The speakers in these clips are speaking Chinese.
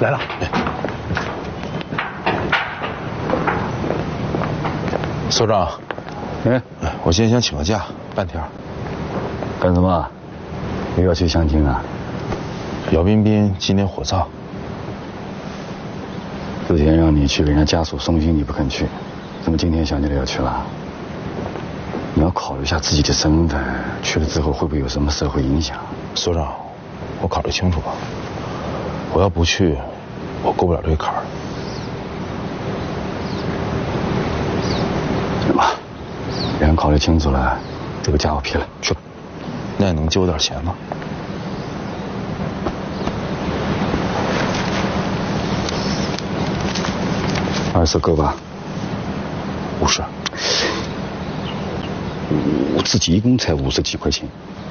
来了。 所长，我今天想请个假，半天。 干什么？又要去相亲啊？ 姚彬彬今天火葬。 之前让你去给人家家属送行，你不肯去，怎么今天想起来要去了？你要考虑一下自己的身份，去了之后会不会有什么社会影响？ 所长，我考虑清楚了，我要不去，我过不了这个坎儿。 行吧，既然考虑清楚了，这个家伙批了，去吧。 那也能借我点钱吗 ？20够吧 ？50。 我自己一共才50几块钱。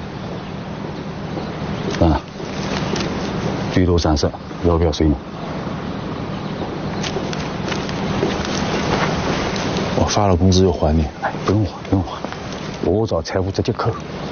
啊，最多30，要不要随你？ 我发了工资就还你。 哎，不用还，不用还，我找财务直接扣。